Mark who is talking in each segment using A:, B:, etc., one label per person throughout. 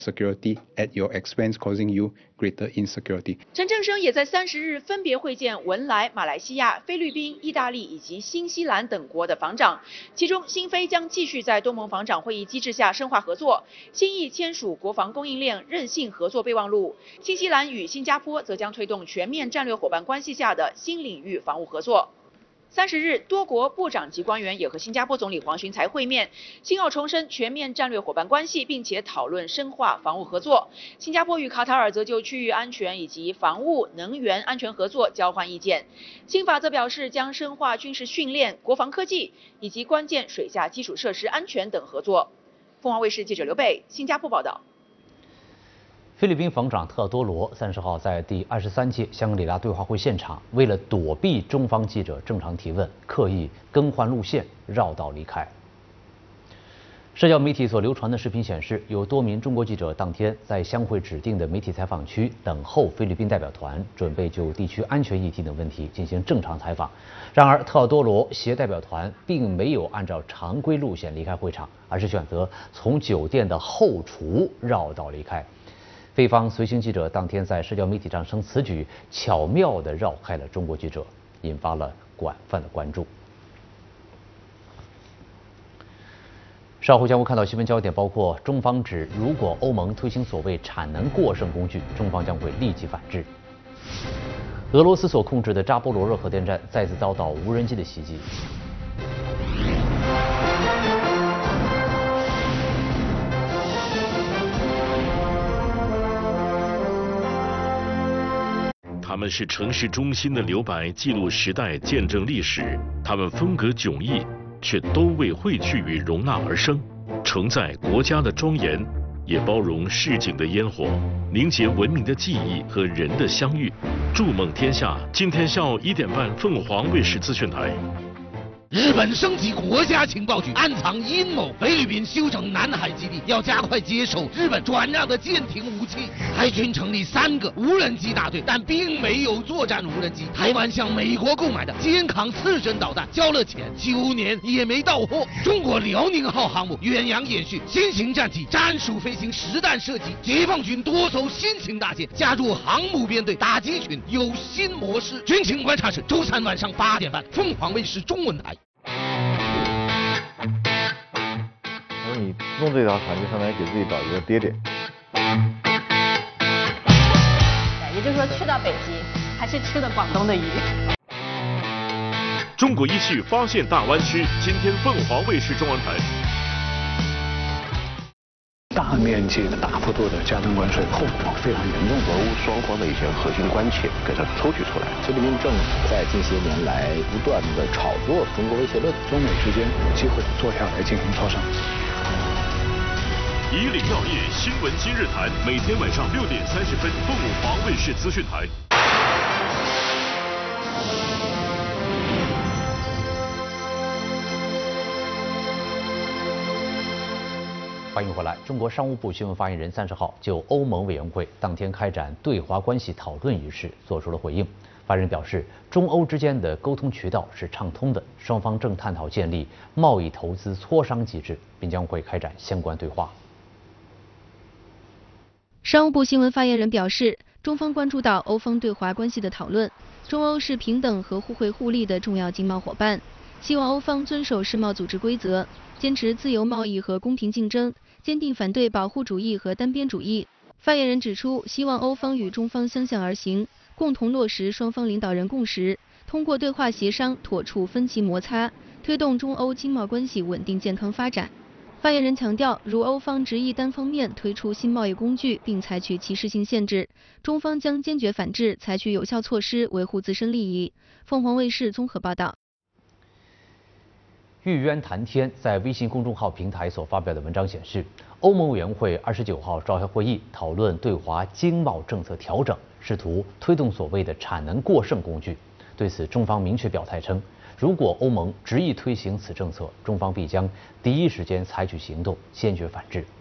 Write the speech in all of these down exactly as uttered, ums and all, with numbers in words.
A: security at your expense, causing you greater insecurity.
B: 陈正声也在三十日分别会见文莱、马来西亚、菲律宾、意大利以及新西兰等国的防长，其中新菲将继续在东盟防长会议机制下深化合作，新意签署国防供应链韧性合作备忘录。新西兰与新加坡则将推动全面战略伙伴关系下的新领域防务合作。 三十日，多国部长级官员也和新加坡总理黄循财会面，新澳重申全面战略伙伴关系，并且讨论深化防务合作。新加坡与卡塔尔则就区域安全以及防务、能源安全合作交换意见。新法则表示将深化军事训练、国防科技以及关键水下基础设施安全等合作。凤凰卫视记者刘贝，新加坡报道。
C: 菲律宾防长特多罗三十号在第二十三届香格里拉对话会现场，为了躲避中方记者正常提问，刻意更换路线，绕道离开。社交媒体所流传的视频显示，有多名中国记者当天在相会指定的媒体采访区等候菲律宾代表团，准备就地区安全议题等问题进行正常采访。然而，特多罗携代表团并没有按照常规路线离开会场，而是选择从酒店的后厨绕道离开。 菲方随行记者当天在社交媒体上称，此举巧妙地绕开了中国记者，引发了广泛的关注。稍后将会看到新闻焦点，包括中方指，如果欧盟推行所谓产能过剩工具，中方将会立即反制。俄罗斯所控制的扎波罗热核电站再次遭到无人机的袭击。
D: 他们是城市中心的留白，记录时代，见证历史。他们风格迥异，却都为汇聚与容纳而生，承载国家的庄严，也包容市井的烟火，凝结文明的记忆和人的相遇。筑梦天下，今天下午一点半，凤凰卫视资讯台。
E: 日本升级国家情报局，暗藏阴谋。菲律宾修整南海基地，要加快接收日本转让的舰艇武器。海军成立三个无人机大队，但并没有作战无人机。台湾向美国购买的肩扛刺针导弹交了钱，九年也没到货。中国辽宁号航母远洋演训，新型战机战术飞行实弹射击。解放军多艘新型大舰加入航母编队打击群，有新模式。军情观察室周三晚上八点半，凤凰卫视中文台。
F: 然后你弄这条船就相当于给自己找一个爹爹。
G: 也就是说，去到北极还是吃的广东的鱼。
D: 中国一区发现大湾区，今天凤凰卫视中文台。
H: 大面积的、大幅度的加征关税，后果非常严重。
I: 俄乌双方的一些核心关切给它抽取出来。
J: 菲律宾政府在近些年来不断的炒作中国威胁论，
H: 中美之间有机会坐下来进行磋商。
D: 以岭药业新闻今日谈，每天晚上六点三十分，凤凰卫视资讯台。
C: 欢迎回来。中国商务部新闻发言人三十号就欧盟委员会当天开展对华关系讨论一事作出了回应。发言人表示，中欧之间的沟通渠道是畅通的，双方正探讨建立贸易投资磋商机制，并将会开展相关对话。
K: 商务部新闻发言人表示，中方关注到欧方对华关系的讨论，中欧是平等和互惠互利的重要经贸伙伴，希望欧方遵守世贸组织规则。 坚持自由贸易和公平竞争，坚定反对保护主义和单边主义。发言人指出，希望欧方与中方相向而行，共同落实双方领导人共识，通过对话协商妥处分歧摩擦，推动中欧经贸关系稳定健康发展。发言人强调，如欧方执意单方面推出新贸易工具并采取歧视性限制，中方将坚决反制，采取有效措施维护自身利益。凤凰卫视综合报道。
C: 玉渊谈天在微信公众号平台所发表的文章显示，欧盟委员会二十九号召开会议，讨论对华经贸政策调整，试图推动所谓的产能过剩工具。对此，中方明确表态称，如果欧盟执意推行此政策，中方必将第一时间采取行动，坚决反制。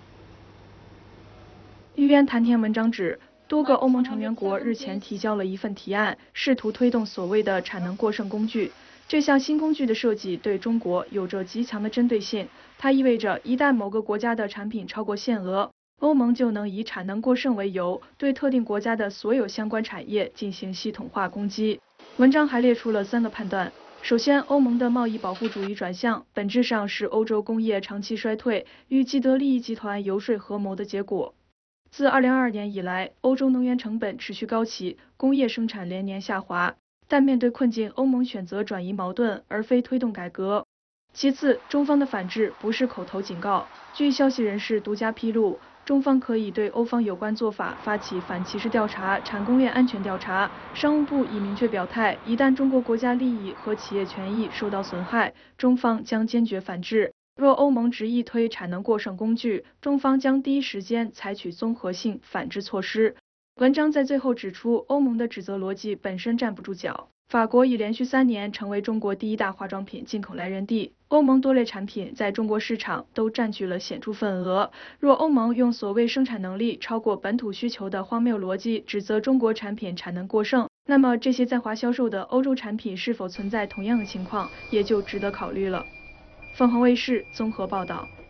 L: 玉渊谈天文章指，多个欧盟成员国日前提交了一份提案，试图推动所谓的产能过剩工具。 这项新工具的设计对中国有着极强的针对性，它意味着一旦某个国家的产品超过限额， 欧盟就能以产能过剩为由，对特定国家的所有相关产业进行系统化攻击。文章还列出了三个判断。首先，欧盟的贸易保护主义转向，本质上是欧洲工业长期衰退与既得利益集团游说合谋的结果。自二零二二年以来，欧洲能源成本持续高企，工业生产连年下滑。但面对困境，欧盟选择转移矛盾，而非推动改革。其次，中方的反制不是口头警告。据消息人士独家披露，中方可以对欧方有关做法发起反歧视调查、产供链安全调查。商务部已明确表态，一旦中国国家利益和企业权益受到损害，中方将坚决反制。若欧盟执意推产能过剩工具，中方将第一时间采取综合性反制措施。文章在最后指出，欧盟的指责逻辑本身站不住脚。法国已连续三年成为中国第一大化妆品进口来源地，欧盟多类产品在中国市场都占据了显著份额。若欧盟用所谓生产能力超过本土需求的荒谬逻辑指责中国产品产能过剩，那么这些在华销售的欧洲产品是否存在同样的情况，也就值得考虑了。凤凰卫视综合报道。